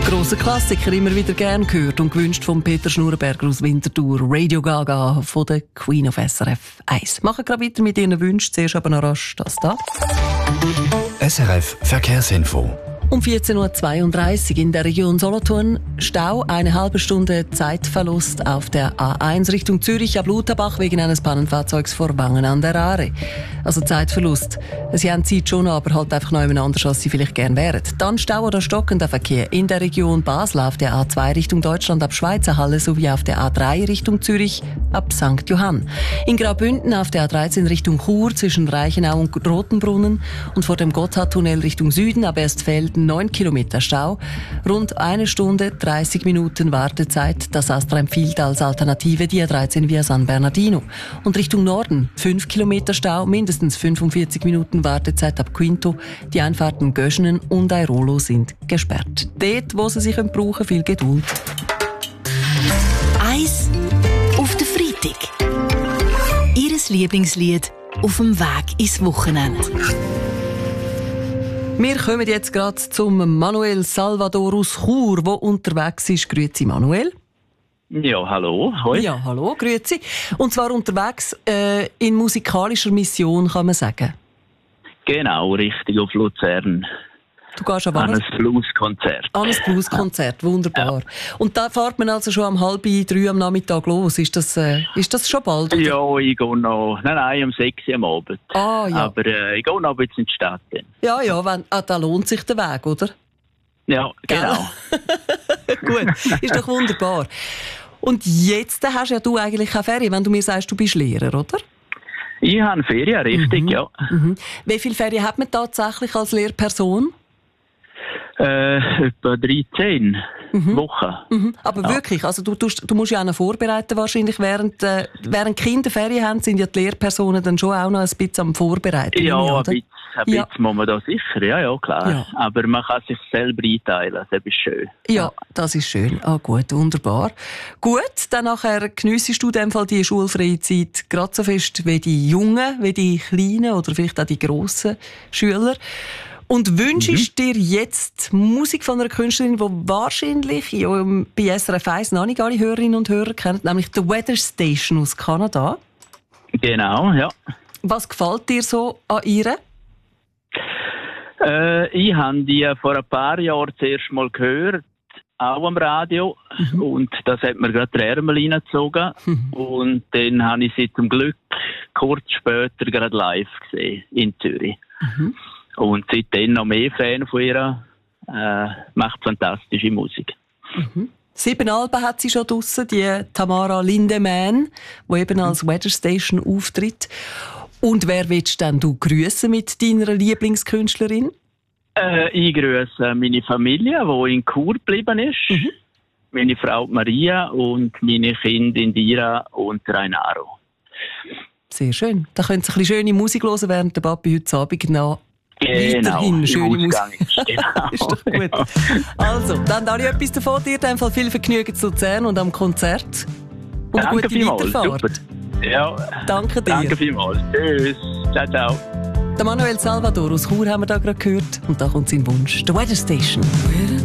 Grosser Klassiker, immer wieder gern gehört und gewünscht von Peter Schnurrenberger aus Winterthur. Radio Gaga von der Queen of SRF 1. Machen gerade weiter mit Ihren Wünschen. Zuerst aber noch rasch das da. SRF Verkehrsinfo. Um 14.32 Uhr in der Region Solothurn. Stau, eine halbe Stunde Zeitverlust auf der A1 Richtung Zürich ab Lutherbach wegen eines Pannenfahrzeugs vor Wangen an der Aare. Also Zeitverlust. Sie haben Zeit schon, aber halt einfach noch jemand anders, als Sie vielleicht gern wären. Dann Stau oder stockender Verkehr in der Region Basel auf der A2 Richtung Deutschland ab Schweizer Halle sowie auf der A3 Richtung Zürich ab St. Johann. In Graubünden auf der A13 Richtung Chur zwischen Reichenau und Rotenbrunnen und vor dem Gotthardtunnel Richtung Süden ab Erstfelden 9 Kilometer Stau. Rund 1 Stunde 30 Minuten Wartezeit. Das Astra empfiehlt als Alternative die A13 via San Bernardino. Und Richtung Norden 5 Kilometer Stau, mindestens 45 Minuten Wartezeit ab Quinto. Die Einfahrten Göschenen und Airolo sind gesperrt. Dort, wo Sie sich brauchen, viel Geduld. Eis auf den Freitag. Ihres Lieblingslied auf dem Weg ins Wochenende. Wir kommen jetzt gerade zum Manuel Salvador aus Chur, der unterwegs ist. Grüezi, Manuel. Ja, hallo. Hoi. Ja, hallo, grüezi. Und zwar unterwegs in musikalischer Mission, kann man sagen. Genau, richtig, auf Luzern. Du gehst an ein Blueskonzert. An ein Blueskonzert, wunderbar. Ja. Und da fährt man also schon um 2:30 am Nachmittag los. Ist das schon bald? Oder? Ja, ich gehe noch... Nein, um 6 Uhr am Abend. Ah, ja. Aber ich gehe noch ein bisschen in die Stadt. Dann. Ja, da lohnt sich der Weg, oder? Ja, genau. Gut, ist doch wunderbar. Und jetzt hast ja du eigentlich keine Ferien, wenn du mir sagst, du bist Lehrer, oder? Ich habe Ferien, richtig, ja. Mhm. Wie viele Ferien hat man tatsächlich als Lehrperson? Etwa 13 Wochen. Mhm. Aber ja. Wirklich, also du musst ja auch noch vorbereiten wahrscheinlich. Während Kinder Ferien haben, sind ja die Lehrpersonen dann schon auch noch ein bisschen am Vorbereiten. Ja, ein bisschen muss man da sicher, ja, klar. Ja. Aber man kann sich selber einteilen, das ist schön. Ja, das ist schön. Ah, gut, wunderbar. Gut, dann nachher geniessest du in dem Fall die schulfreie Zeit gerade so fest wie die Jungen, wie die Kleinen oder vielleicht auch die grossen Schüler. Und wünschst dir jetzt Musik von einer Künstlerin, die wahrscheinlich bei SRF 1 noch nicht alle Hörerinnen und Hörer kennen, nämlich The Weather Station aus Kanada. Genau, ja. Was gefällt dir so an ihr? Ich habe die vor ein paar Jahren zuerst mal gehört, auch am Radio. Und das hat mir gerade die Ärmel reingezogen. Und dann habe ich sie zum Glück kurz später gerade live gesehen in Zürich. Und seitdem noch mehr Fan von ihr, macht fantastische Musik. 7 Alben hat sie schon draussen, die Tamara Lindemann, die eben als Weather Station auftritt. Und wer willst denn du grüßen mit deiner Lieblingskünstlerin? Ich grüße meine Familie, die in Chur geblieben ist. Meine Frau Maria und meine Kinder Indira und Rainaro. Sehr schön. Da könnt ihr ein bisschen schöne Musik hören, während der Papi heute Abend noch weiterhin schöne Musik. Genau. Ist doch gut. Also, dann habe ich etwas davon. Dir in dem Fall viel Vergnügen zu Luzern und am Konzert. Und eine gute Weiterfahrt. Super. Ja. Danke dir. Danke vielmals. Tschüss. Ciao, ciao. Der Manuel Salvador aus Chur haben wir da gerade gehört. Und da kommt sein Wunsch. The Weather Station.